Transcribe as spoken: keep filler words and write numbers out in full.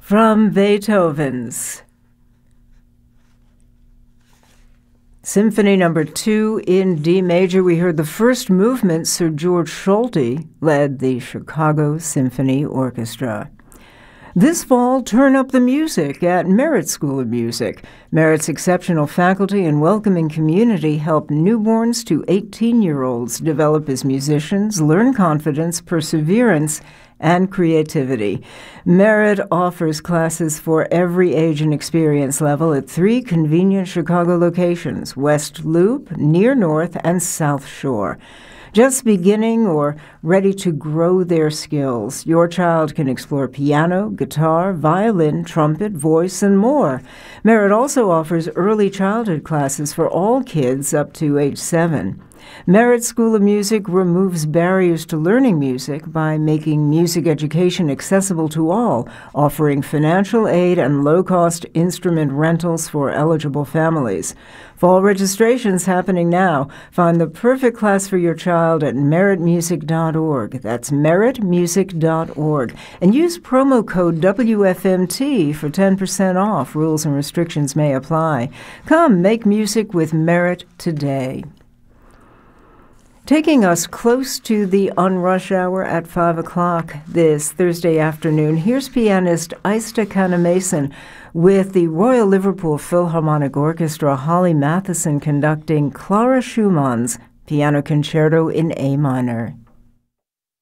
From Beethoven's Symphony Number Two in D major, we heard the first movement. Sir George Solti led the Chicago Symphony Orchestra. This fall, turn up the music at Merit School of Music. Merit's exceptional faculty and welcoming community help newborns to eighteen-year-olds develop as musicians, learn confidence, perseverance, and creativity. Merit offers classes for every age and experience level at three convenient Chicago locations: West Loop, Near North, and South Shore. Just beginning or ready to grow their skills, your child can explore piano, guitar, violin, trumpet, voice, and more. Merit also offers early childhood classes for all kids up to age seven. Merit School of Music removes barriers to learning music by making music education accessible to all, offering financial aid and low-cost instrument rentals for eligible families. Fall registration's happening now. Find the perfect class for your child at merit music dot org. That's merit music dot org. And use promo code W F M T for ten percent off. Rules and restrictions may apply. Come make music with Merit today. Taking us close to the unrush hour at five o'clock this Thursday afternoon, here's pianist Aista Kannemason with the Royal Liverpool Philharmonic Orchestra, Holly Matheson conducting Clara Schumann's Piano Concerto in A minor.